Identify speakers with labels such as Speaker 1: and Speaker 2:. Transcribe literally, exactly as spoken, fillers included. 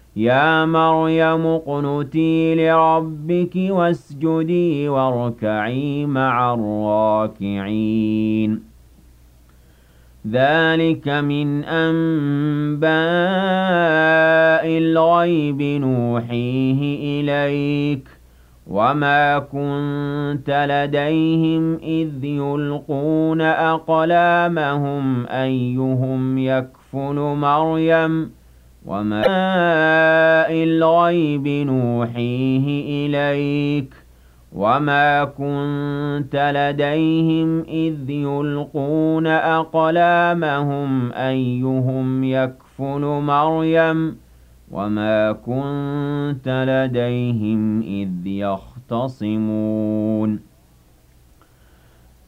Speaker 1: يا مريم اقنتي لربك واسجدي واركعي مع الراكعين ذلك من أنباء الغيب نوحيه إليك وما كنت لديهم إذ يلقون أقلامهم أيهم يكفل مريم وما الغيب نوحيه إليك وما كنت لديهم إذ يلقون أقلامهم أيهم يكفل مريم وما كنت لديهم إذ يختصمون